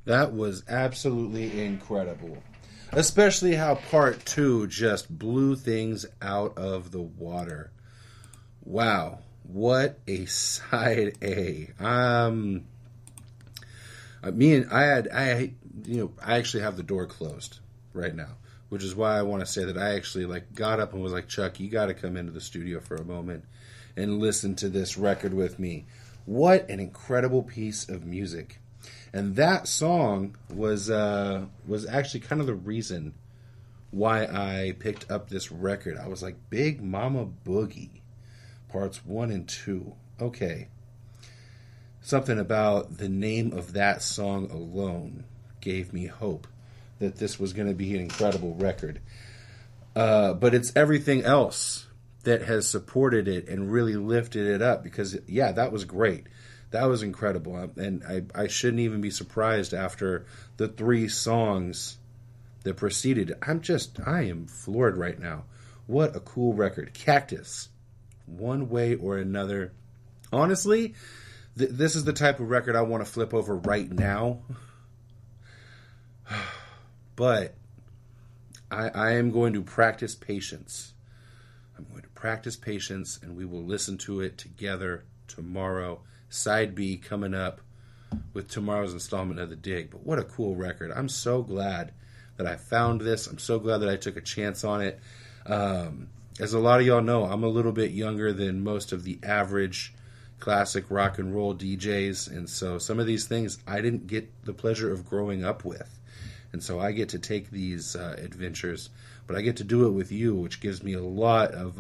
That was absolutely incredible. Especially how part 2 just blew things out of the water. Wow. What a side A. I actually have the door closed right now, which is why I want to say that I actually got up and was like, Chuck, you got to come into the studio for a moment and listen to this record with me. What an incredible piece of music. And that song was actually kind of the reason why I picked up this record. I was like, Big Mama Boogie, parts 1 and 2. Okay. Something about the name of that song alone gave me hope that this was going to be an incredible record. But it's everything else that has supported it and really lifted it up, because, yeah, that was great. That was incredible. And I shouldn't even be surprised after the 3 songs that preceded it. I am floored right now. What a cool record. Cactus. One way or another. Honestly, this is the type of record I want to flip over right now. But I am going to practice patience. I'm going to practice patience, and we will listen to it together tomorrow. Side B coming up with tomorrow's installment of The Dig. But what a cool record. I'm so glad that I found this. I'm so glad that I took a chance on it. As a lot of y'all know, I'm a little bit younger than most of the average classic rock and roll DJs. And so some of these things I didn't get the pleasure of growing up with. And so I get to take these adventures. But I get to do it with you, which gives me a lot of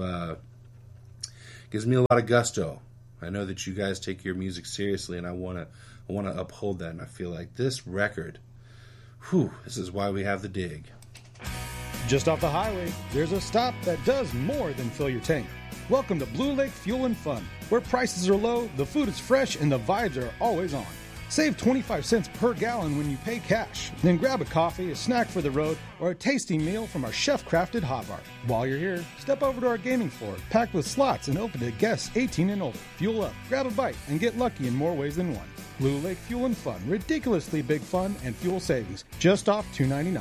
gusto. I know that you guys take your music seriously, and I want to uphold that. And I feel like this record, this is why we have The Dig. Just off the highway, there's a stop that does more than fill your tank. Welcome to Blue Lake Fuel and Fun, where prices are low, the food is fresh, and the vibes are always on. Save 25 cents per gallon when you pay cash. Then grab a coffee, a snack for the road, or a tasty meal from our chef-crafted hot bar. While you're here, step over to our gaming floor, packed with slots and open to guests 18 and older. Fuel up, grab a bite, and get lucky in more ways than one. Blue Lake Fuel and Fun. Ridiculously big fun and fuel savings. Just off $2.99.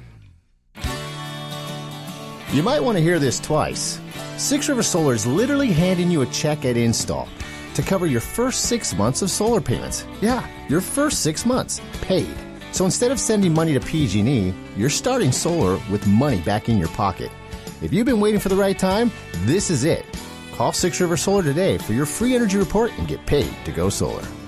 You might want to hear this twice. Six River Solar is literally handing you a check at install to cover your first 6 months of solar payments. Yeah, your first 6 months, paid. So instead of sending money to PG&E, you're starting solar with money back in your pocket. If you've been waiting for the right time, this is it. Call Six River Solar today for your free energy report and get paid to go solar.